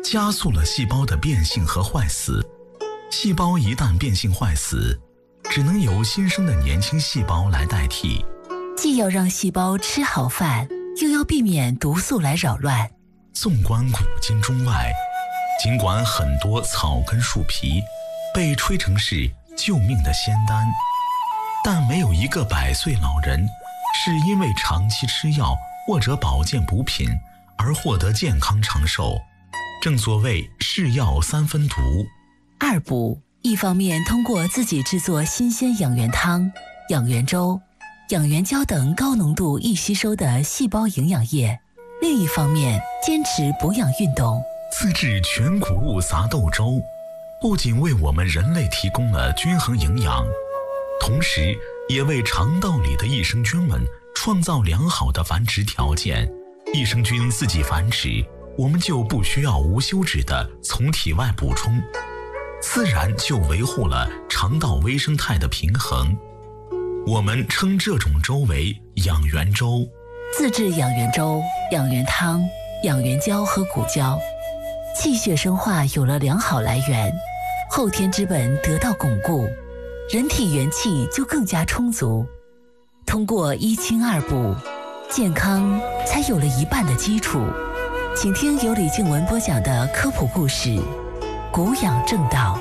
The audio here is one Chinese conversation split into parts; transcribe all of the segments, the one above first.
加速了细胞的变性和坏死。细胞一旦变性坏死，只能由新生的年轻细胞来代替。 既要让细胞吃好饭，又要避免毒素来扰乱。 纵观古今中外，尽管很多草根树皮被吹成是救命的仙丹，但没有一个100岁老人是因为长期吃药或者保健补品而获得健康长寿。正所谓是药3分毒。 二补，一方面通过自己制作新鲜养元汤、养元粥、养元胶等高浓度易吸收的细胞营养液，另一方面坚持补养运动。 自制全谷物杂豆粥，不仅为我们人类提供了均衡营养，同时也为肠道里的益生菌们创造良好的繁殖条件。益生菌自己繁殖，我们就不需要无休止地从体外补充，自然就维护了肠道微生态的平衡。我们称这种粥为养元粥。 自制养元粥、养元汤、养元胶和骨胶，气血生化有了良好来源，后天之本得到巩固，人体元气就更加充足。通过1清2补，健康才有了一半的基础。请听由李静文播讲的科普故事《谷养正道》。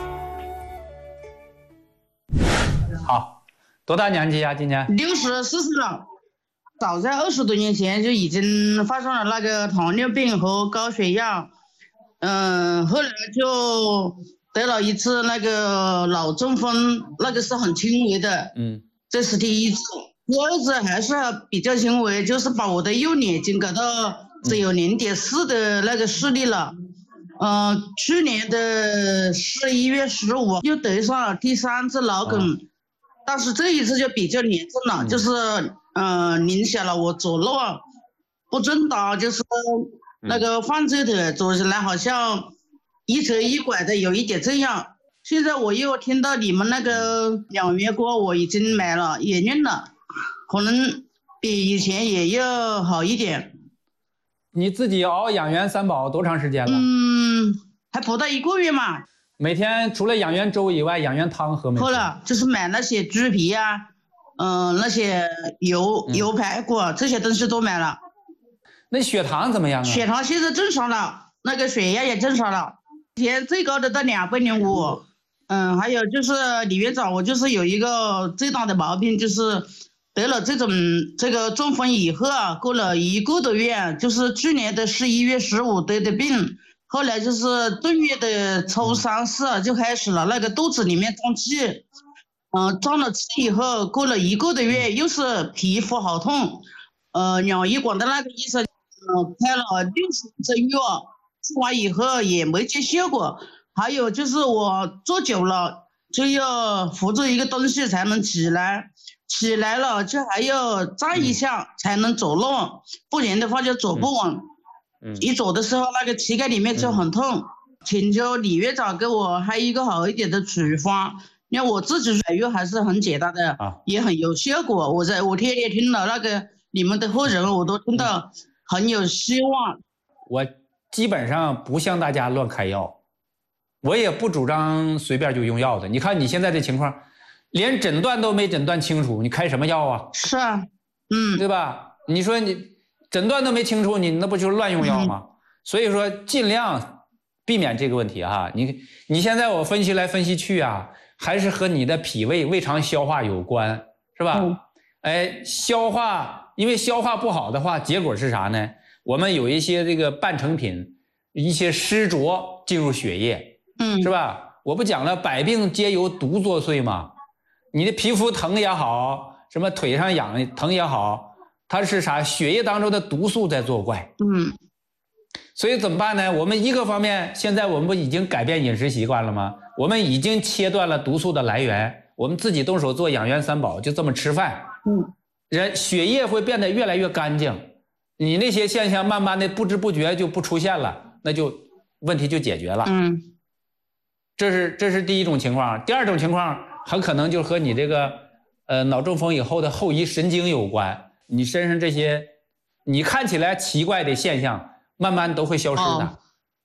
好，多大年纪啊？今年 64岁了。早在20多年前就已经发生了那个糖尿病和高血压，后来就得了一次那个脑中风，那个是很轻微的，这是第一次。第二次还是比较轻微，就是把我的右眼睛搞到只有0.4的那个视力了。去年的11月15又得上了第3次脑梗，但是这一次就比较严重了，就是影响了我左脑不正当，就是那个放这头走起来好像一折一拐的，有一点这样。现在我又听到你们那个养元锅，我已经买了也用了，可能比以前也要好一点。 你自己熬养元3宝多长时间了？ 还不到1个月嘛。 每天除了养元粥以外，养元汤喝没？ 喝了，就是买那些猪皮啊，那些油排骨这些东西都买了。 那血糖怎么样啊？ 血糖现在正常了，那个血压也正常了，以前最高的到205。还有就是李院长，我就是有一个最大的毛病，就是得了这个中风以后啊，过了1个多月，就是去年的11月15得的病，后来就是正月的初3、4就开始了那个肚子里面胀气，胀了气以后，过了1个多月又是皮肤好痛，养医馆的那个医生开了60针药，吃完以后也没见效果。还有就是我坐久了就要扶着一个东西才能起来，起来了就还要站一下才能走路，不然的话就走不稳。一走的时候那个膝盖里面就很痛，请求李院长给我还一个好一点的处方。因为我自己买药还是很简单的，也很有效果。我天天听了那个你们的后人，我都听到很有希望。 我基本上不向大家乱开药，我也不主张随便就用药的。你看你现在这情况，连诊断都没诊断清楚，你开什么药啊？ 是啊， 对吧？你说你诊断都没清楚，你那不就是乱用药吗？所以说尽量避免这个问题哈。你现在我分析来分析去啊，还是和你的脾胃胃肠消化有关，是吧？消化，因为消化不好的话，结果是啥呢？我们有一些这个半成品，一些湿浊进入血液，是吧？我不讲了，百病皆由毒作祟嘛。你的皮肤疼也好，什么腿上痒疼也好，它是啥？血液当中的毒素在作怪。所以怎么办呢？我们一个方面，现在我们不已经改变饮食习惯了吗？我们已经切断了毒素的来源，我们自己动手做养元3宝，就这么吃饭。人血液会变得越来越干净，你那些现象慢慢的不知不觉就不出现了，那就问题就解决了。这是第一种情况。第二种情况很可能就和你这个脑中风以后的后遗神经有关，你身上这些你看起来奇怪的现象慢慢都会消失的。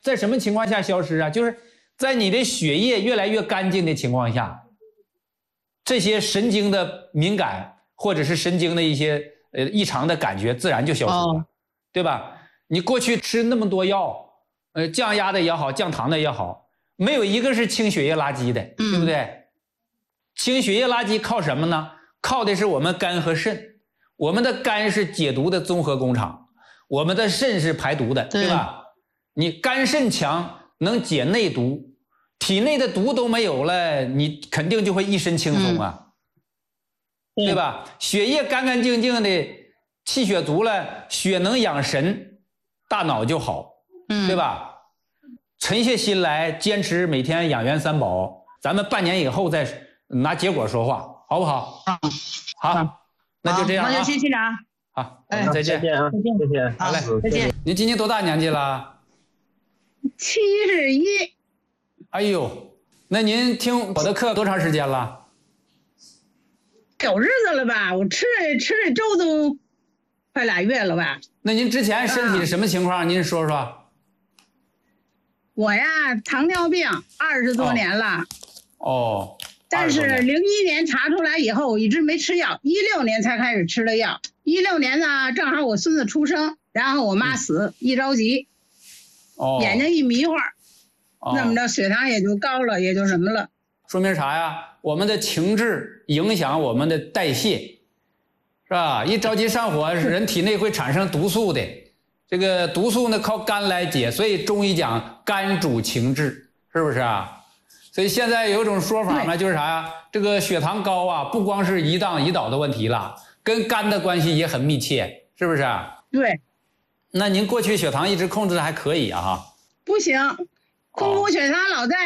在什么情况下消失啊？就是在你的血液越来越干净的情况下，这些神经的敏感或者是神经的一些异常的感觉自然就消失了，对吧？你过去吃那么多药，降压的也好，降糖的也好，没有一个是清血液垃圾的，对不对？清血液垃圾靠什么呢？靠的是我们肝和肾。我们的肝是解毒的综合工厂，我们的肾是排毒的，对吧？你肝肾强，能解内毒，体内的毒都没有了，你肯定就会一身轻松啊，对吧？血液干干净净的，气血足了，血能养神，大脑就好，对吧？沉下心来，坚持每天养元三宝，咱们半年以后再拿结果说话，好不好？好。那就这样， 那就谢谢了啊！ 好，再见， 再见啊，谢谢， 好嘞， 再见。 您今年多大年纪了 ？71。 哎呦，那您听我的课多长时间了？ 有日子了吧？我吃这粥都快2月了吧？ 那您之前身体是什么情况？您说说。 我呀，糖尿病20多年了。 哦。 但是01年查出来以后，我一直没吃药，16年才开始吃的药。16年呢，正好我孙子出生，然后我妈死，一着急，眼睛一迷糊，那么着血糖也就高了，也就什么了。 说明啥呀？我们的情志影响我们的代谢，是吧？一着急上火，人体内会产生毒素的，这个毒素呢靠肝来解，所以中医讲肝主情志，是不是啊？所以现在有一种说法呢，就是啥呀？这个血糖高啊，不光是胰岛的问题了，跟肝的关系也很密切，是不是？ 对。 那您过去血糖一直控制的还可以啊？哈。 不行，空腹血糖老在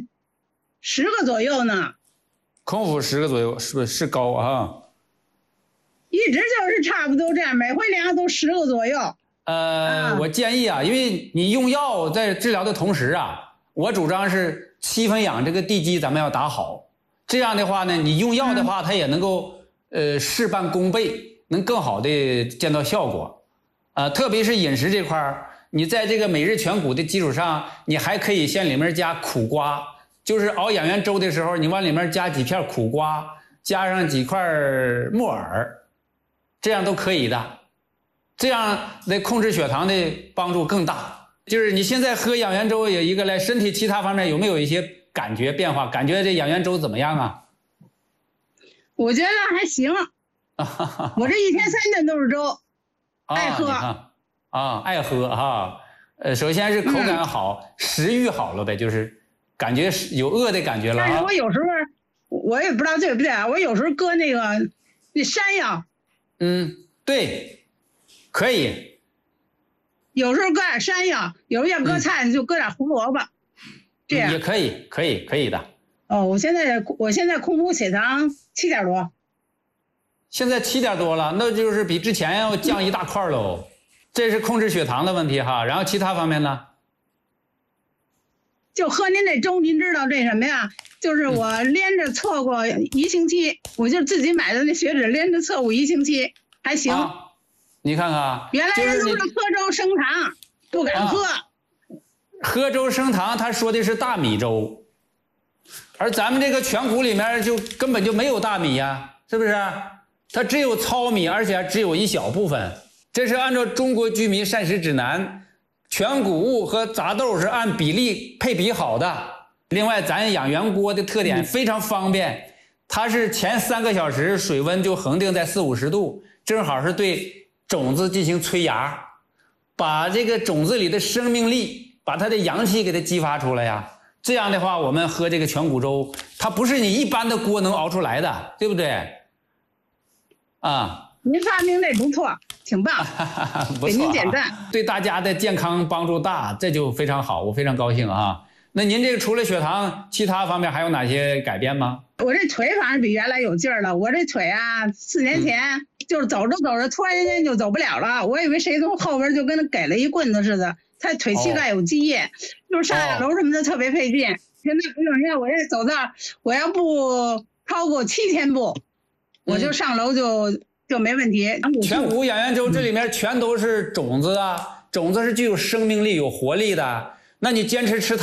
10个左右呢。 空腹10个左右，是不是高啊？ 一直就是差不多这样，每回量都10个左右。 我建议啊，因为你用药在治疗的同时啊，我主张是7分养这个地基咱们要打好，这样的话呢，你用药的话，它也能够事半功倍，能更好的见到效果。特别是饮食这块儿，你在这个每日全谷的基础上，你还可以先里面加苦瓜，就是熬养元粥的时候，你往里面加几片苦瓜，加上几块木耳，这样都可以的。这样对控制血糖的帮助更大。就是你现在喝养元粥有一个来，身体其他方面有没有一些感觉变化？感觉这养元粥怎么样啊？ 我觉得还行。我这1天3顿都是粥，爱喝。 爱喝哈。首先是口感好，食欲好了呗，就是感觉有饿的感觉了。 但是我有时候我也不知道对不对啊，我有时候搁那山药。 对，可以。 有时候搁点山药，有时候要搁菜就搁点胡萝卜，这样也可以的。 我现在空腹血糖7点多。 现在7点多了，那就是比之前要降一大块喽。这是控制血糖的问题哈，然后其他方面呢？ 就喝您这粥，您知道这什么呀？就是我连着测过1星期，我就自己买的那血脂连着测过1星期，还行。 你看看， 原来人都是喝粥升糖，不敢喝。 喝粥升糖，他说的是大米粥，而咱们这个全谷里面就根本就没有大米呀，是不是？它只有糙米，而且只有一小部分。这是按照中国居民膳食指南，全谷物和杂豆是按比例配比好的。另外，咱养元锅的特点非常方便，它是前3个小时水温就恒定在40-50度，正好是对种子进行催芽，把这个种子里的生命力，把它的阳气给它激发出来呀。这样的话，我们喝这个全谷粥，它不是你一般的锅能熬出来的，对不对？ 您发明这不错，挺棒， 不错， 给您点赞， 对大家的健康帮助大，这就非常好，我非常高兴啊。那您这个除了血糖，其他方面还有哪些改变吗？ 我这腿反正比原来有劲儿了。我这腿啊，4年前就是走着走着，突然间就走不了了。我以为谁从后边就跟他给了一棍子似的。他腿膝盖有积液，就是上下楼什么的特别费劲。现在不用，现在我这走道，我要不超过7000步，我就上楼就没问题。 全谷养元粥这里面全都是种子啊，种子是具有生命力、有活力的。 那你坚持吃